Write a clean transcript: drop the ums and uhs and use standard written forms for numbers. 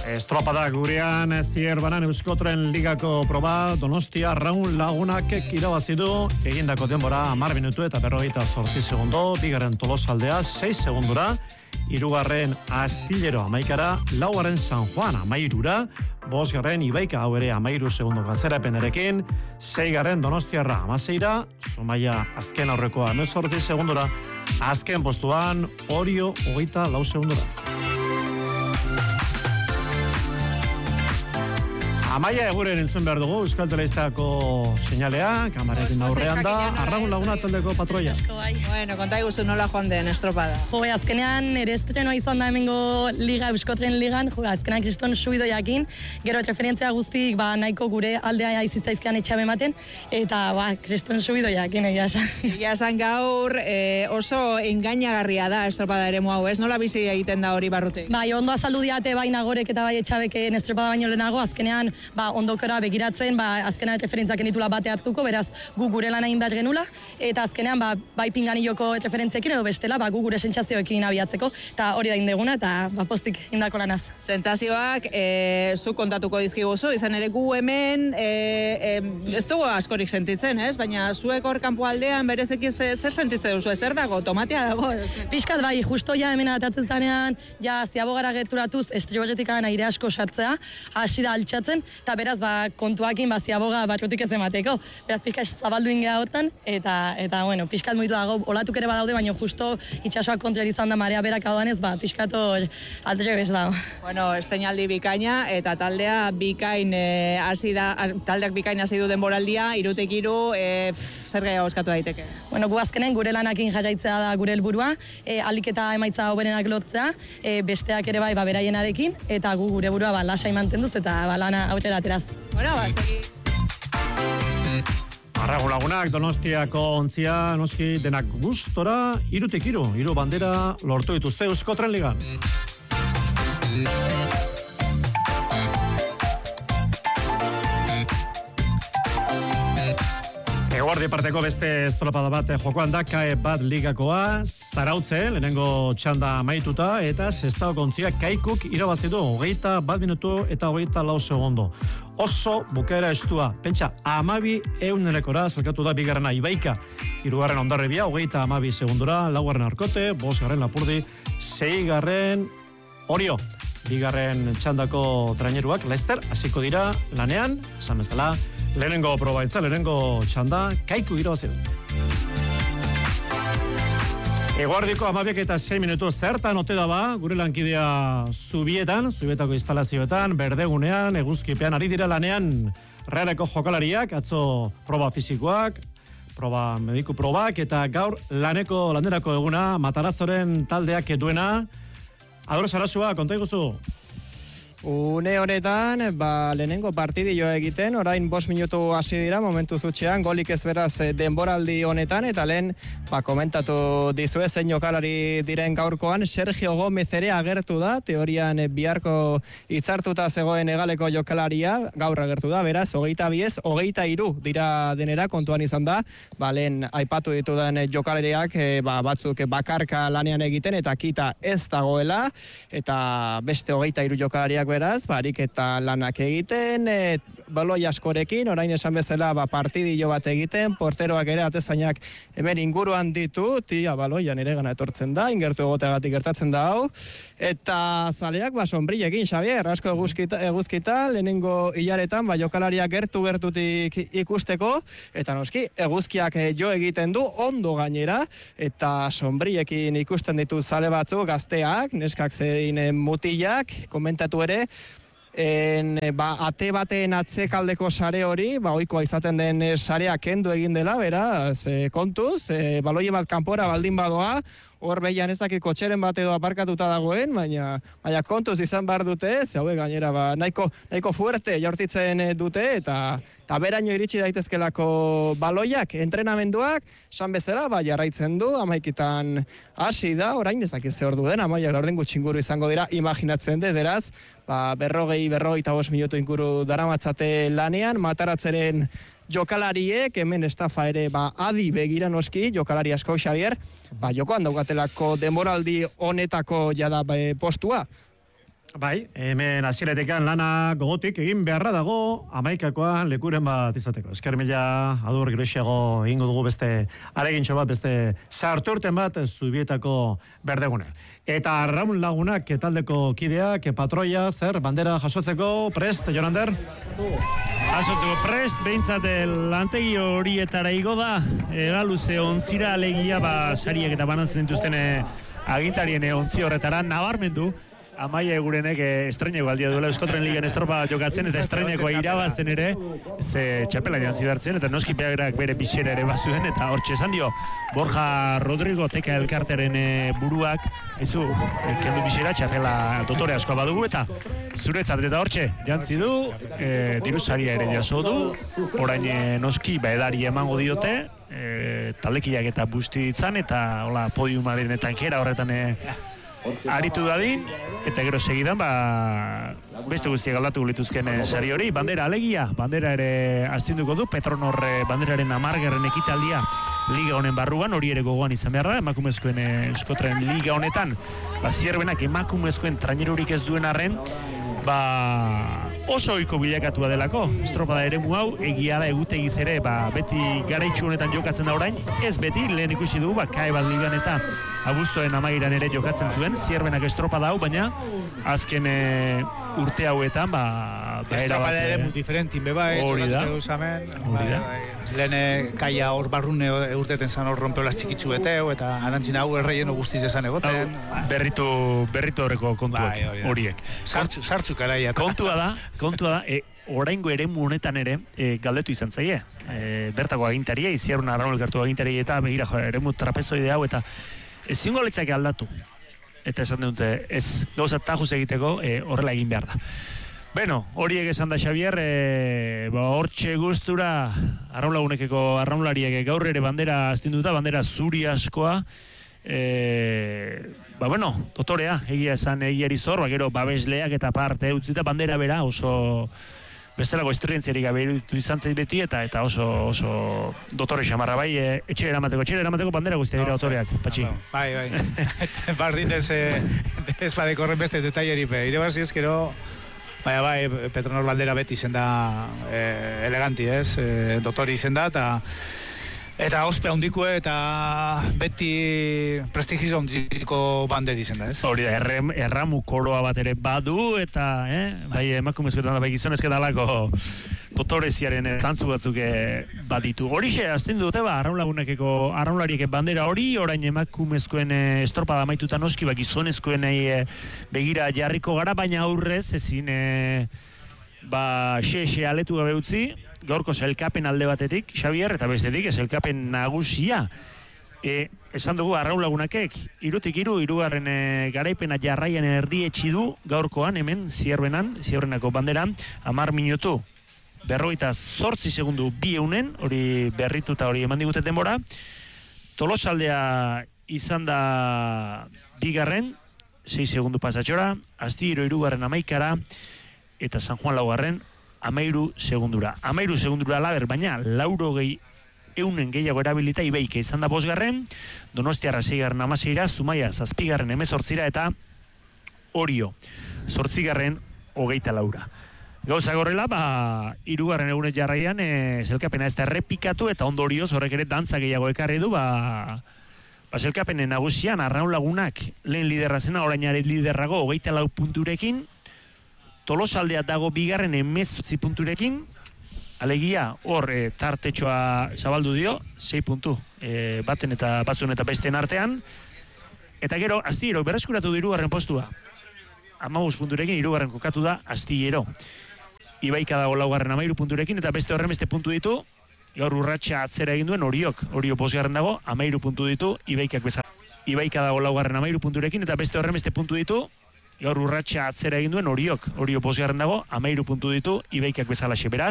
Estropada gurean Zierbanan Euskotren Ligako proba Donostia Raun Lagunak irabazi du egindako denbora 10 minutu eta 48 segundo, bigarren Tolosaldea 6 segundura, hirugarren Astillero 11-ra, laugarren San Juan 13-ra, bosgarren Ibaika hau ere 13 segundo atzerapenarekin, seigarren Donostiarra 16-ra, Zumaia azken aurrekoa 18 segundura, azken postuan Orio 24 segundura. Amaia eguren entzun behar dugu, Euskal Telebistako seinalea, kamarekin aurrean da, Arraun Laguna taldeko patroia. Bueno, konta iguzu nola joan den estropada. Azkenean ere estrenoa izan da hemengo Liga, Euskotren Ligan, azkenean kriston subido jakin, gero referentzia guztik nahiko gure aldea iziztaizkean etxabe ematen, eta kriston subido jakin egia esan. Egia esan gaur oso engainagarria da estropada ere hau, ez? Nola bizi egiten da hori barrutik? Bai, ondo azaldu diate bai Nagorek eta bai etxabeken estropada baino lehenago, azkenean ondokora begiratzen, azkenean referentziak enitula bate hartuko, beraz gu gure lan egin behar genula, eta azkenean bai pinganiloko referentziekin edo bestela, gu gure sentsazioekin abiatzeko, eta hori da indeguna, eta postik indako lanaz. Sentsazioak, zu kontatuko dizkiguzu, izan ere gu hemen, ez dugu askorik sentitzen, ez? Baina zuek hor kanpo aldean berezeki zer sentitzen duzu, zer dago, tomatea dago? Piskat bai, justo ja hemen atatzen zanean, ja ziabogara gerturatuz, estriborretikan aire asko sartzea, hasi da altxatzen, eta beraz, kontuakin ziaboga batrutik ez emateko. Beraz, pixkat zabaldu ingea hortan, eta bueno, pixkat muitu dago, olatuk ere badaude, baina justo itxasoak kontra izan da marea berak haudanez, pixkat hor aldre bez dago. Bueno, estenaldi bikaina, eta taldeak bikain hasi du denboraldia, 3-3, zer gehiago eskatu daiteke? Bueno, gu azkenen gure lanakin jaitzea da gure helburua, alik eta emaitza hoberenak lortzea, besteak ere bai beraienarekin, eta gu gure burua lasai mantenduz, eta lana aurrera ateraz. Bueno, segi. Arraun Lagunak Donostiako ontzia noski denak gustora, 3-3, bandera lortu dituzte Euskotren Ligan. Eguardi parteko beste estropada bat jokoan da, KAE bat ligakoa, Zarautze, lehenengo txanda amaituta, eta Sestaoko ontzia Kaikuk irabazi du 21 minutu eta 24 segundo. Oso bukaera estua, pentsa, 12 zelkatu da bigarrena Ibaika, hirugarren Hondarribia, 22 segundura, laugarren Arkote, bosgarren Lapurdi, seigarren Orio, bigarren txandako traineruak, Lester, hasiko dira lanean, esan bezala, lehenengo probaitza, lehenengo txanda, Kaiku irabazi du. Eguardiko 12:06 minutu zertan ote da gure lankidea Zubietako instalazioetan, berdegunean, eguzkipean, ari dira lanean Realeko jokalariak, atzo proba fisikoak, mediku probak, eta gaur landerako eguna, Mataratzoren taldeak duena. Adoro Sarasua, konta iguzu. Une honetan, lehenengo partidillo egiten, orain 5 minutu hasi dira, momentu zutxean, golik ez beraz denboraldi honetan, eta lehen komentatu dizue zein jokalari diren gaurkoan, Sergio Gómez ere agertu da, teorian biharko hitzartuta zegoen Hegaleko jokalaria, gaur agertu da, beraz, 22, 23 dira denera, kontuan izan da, lehen aipatu ditudan jokalariak, batzuk bakarka lanean egiten, eta kita ez dagoela, eta beste 23 jokalariak beraz, barik eta lanak egiten, baloi askorekin, orain esan bezala partidillo bat egiten, porteroak ere atezainak hemen inguruan ditu, baloian ere gana etortzen da, ingertu egoteagatik gertatzen da hau, eta zaleak sombrillekin, Xavier, asko eguzkita, lehenengo hilaretan, jokalariak gertutik ikusteko, eta noski, eguzkiak jo egiten du, ondo gainera, eta sombrillekin ikusten ditu zale batzu, gazteak, neskak zein mutilak, komentatu ere, ate baten atzekaldeko sare hori, ohikoa izaten den sarea kendu egin dela, beraz, kontuz, baloie bat kanpora baldin badoa, hor behian ezakit kotxeren bat edo aparkatuta dagoen, baina kontuz izan behar dute, haue gainera nahiko fuerte jaurtitzen dute, eta beraino iritsi daitezkelako baloiak, entrenamenduak, san bezala, jarraitzen du, 11 hasi da, orain ezakit ze ordu den, 11 gutxinguru izango dira, imaginatzen dut, beraz, 25 minutu inguru daramatzate lanean, Mataratzeren jokalariek, hemen estafa ere adi begira noski, jokalari asko, Xavier, jokoan daukatelako denboraldi honetako jada postua. Bai, hemen hasieretekan lana gogotik egin beharra dago 11koa lekuren bat izateko. Esker mila adur geroxiago egingo dugu beste aregintxo bat, beste sarturten bat Zubietako berdegune. Eta Raun Lagunak taldeko kideak, patroia, zer, bandera jasotzeko, prest, Jonander? Jasotzeko prest, behintzat lantegi horietara igo da, egaluze ontzira alegia, sariek eta banantzen dituzten agintarien ontzi horretara, nabarmendu, Amaia Egurenek estreineko aldia duela Euskotren Ligan estropa jokatzen eta estreinekoa irabazten ere ze txapela jantzi bertzen eta noski berak bere pixera ere bazuen eta hortxe esan dio Borja Rodrigo Teka elkartearen buruak ezu kendu pixera txapela dotore askoa badugu eta zuretzat eta hortxe jantzi du dirusaria ere jaso du orain noski edari emango diote taldekiak eta busti ditzan eta hola podiumaren tankera horretan aritu dadin, eta gero segidan, beste guztiak aldatu lituzken sari hori, bandera alegia, bandera ere astinduko du, Petronor banderaren 10. ekitaldia liga honen barruan, hori ere gogoan izan behar da, emakumezkoen Euskotren liga honetan, zierbenak emakumezkoen trainerurik ez duen arren, oso ohiko bilakatua delako, estropada eremu hau, egia da egutegiz ere, beti garaitsu honetan jokatzen da orain, ez beti, lehen ikusi dugu, kae bat ligan eta abuztoen amairan ere jokatzen zuen, zierbenak estropada hau, baina azken urte hauetan, estropada ere diferentin beba, hori da, lehen kaia hor barrune urteten zan hor rompeolas txikitzu beteu, eta arantzin hau erreien guztiz esan egoten. Berritu horreko kontuak horiek. Sartzu karaia. Kontua da, oraingo eremu honetan ere galdetu izan zaie. Bertako agintaria, Iziarun Arraun elkartu agintaria eta begira eremu trapezoide hau eta ezingo litzake aldatu. Eta esan dute, ez gauza tajuz egiteko horrela egin behar da. Beno, horiek esan da Xavier, hortxe guztura Arraun Lagunekeko arraunlariek gaur ere bandera astinduta, bandera zuri askoa, dotorea, egia esan egiari zor, gero babesleak eta parte utzita bandera bera oso bestelako estrientziarik gabe iruditu izan zait beti eta oso dotore xamarra bai, etxera eramateko bandera guztia dira dotoreak, patxi. Bai. Bardin ez badeko horren beste detaileri pe, irebazi ezkero, bai, Petronor bandera beti izen da eleganti ez, dotori izen da eta ospe handikue eta beti prestigizo handiko banderi izen da ez. Hori da, erramu koroa bat ere badu eta bai emakumezkoetan da bai gizonezketan lako dotoreziaren tantzu batzuk baditu. Horixe, azten dute, arraunlariek bandera hori, orain emakumezkoen estropada amaituta noski, gizonezkoen begira jarriko gara, baina aurrez ezin xe aletu gabe utzi, gaurko sailkapen alde batetik, Xavier, eta bestetik, sailkapen nagusia. Esan dugu, Arraun Lagunakek, 3-3, hirugarren garaipena jarraian erdietsi du, gaurkoan, hemen, Zierbenako banderan, 10 minutu, 58 segundu 2 eunen, hori berrituta hori eman digute denbora. Tolosaldea izan da bigarren, 6 segundu pasatxora, Astillero hirugarren 11, eta San Juan laugarren, 13 segundura. 13 segundura laber, baina 80 eunen gehiago erabilita Ibeike izan da 5garren, Donostiarra 6garren 16, Zumaia 7garren 18 eta Orio 8garren 24. Gauza gorrela, 3garren egunez jarraian zelkapena ez da errepikatu eta ondorioz horrek ere dantza gehiago ekarri du, zelkapenen nagusian Arraun Lagunak lehen liderra zena, orainare liderrago 24 punturekin, Tolosaldea dago bigarren 18 punturekin, alegia hor tartetxoa zabaldu dio, 6 puntu, baten eta batzuen eta besten artean, eta gero Astillero berreskuratu du 3. postua, 15 punturekin 3. kokatu da Astillero. Ibaika dago 4. 13 punturekin eta beste horren puntu ditu, gaur urratxa atzera egin duen Orio 5. dago, 13 puntu ditu, Ibaikak bezala. Ibaika dago 4. 13 punturekin eta beste horren puntu ditu, gaur urratxa atzera egin duen Orio 5. dago, 13 puntu ditu, Ibaikak bezala. Beraz,